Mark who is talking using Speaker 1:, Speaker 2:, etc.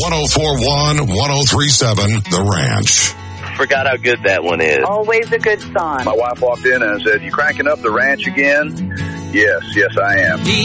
Speaker 1: 1041, 1037, The Ranch.
Speaker 2: Forgot how good that one is.
Speaker 3: Always a good song.
Speaker 4: My wife walked in and said, "You cranking up The Ranch again?" Yes, I am.